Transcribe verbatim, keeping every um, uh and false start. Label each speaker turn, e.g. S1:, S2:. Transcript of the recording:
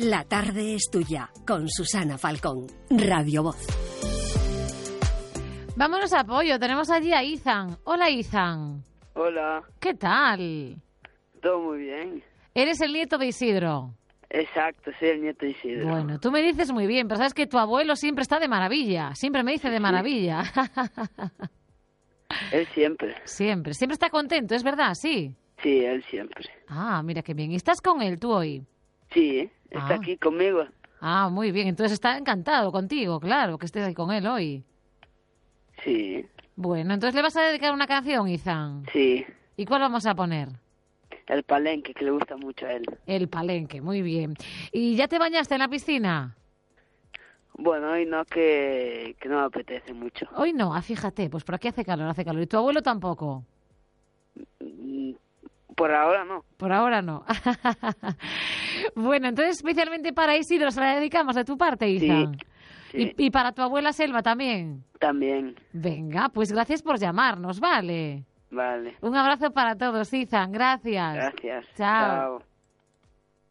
S1: La tarde es tuya, con Susana Falcón, Radio Voz.
S2: Vámonos a Pollo, tenemos allí a Izan. Hola, Izan.
S3: Hola.
S2: ¿Qué tal?
S3: Todo muy bien.
S2: ¿Eres el nieto de Isidro?
S3: Exacto, soy el nieto de Isidro.
S2: Bueno, tú me dices muy bien, pero sabes que tu abuelo siempre está de maravilla. Siempre me dice de maravilla.
S3: Él siempre.
S2: Siempre. Siempre está contento, ¿es verdad? Sí.
S3: Sí, él siempre.
S2: Ah, mira qué bien. ¿Y estás con él tú hoy?
S3: Sí, está
S2: Ah.
S3: aquí conmigo.
S2: Ah, muy bien. Entonces está encantado contigo, claro, que estés ahí con él hoy.
S3: Sí.
S2: Bueno, entonces le vas a dedicar una canción, Izan.
S3: Sí.
S2: ¿Y cuál vamos a poner?
S3: El Palenque, que le gusta mucho a él.
S2: El Palenque, muy bien. ¿Y ya te bañaste en la piscina?
S3: Bueno, hoy no, que, que no me apetece mucho.
S2: Hoy no, ah, fíjate, pues por aquí hace calor, hace calor. ¿Y tu abuelo tampoco?
S3: Por ahora no.
S2: Por ahora no. Bueno, entonces especialmente para Isidro se la dedicamos de tu parte, Izan.
S3: Sí. Sí.
S2: Y, y para tu abuela Selva también.
S3: También.
S2: Venga, pues gracias por llamarnos, ¿vale?
S3: Vale.
S2: Un abrazo para todos, Izan. Gracias.
S3: Gracias.
S2: Chao.
S3: Chao.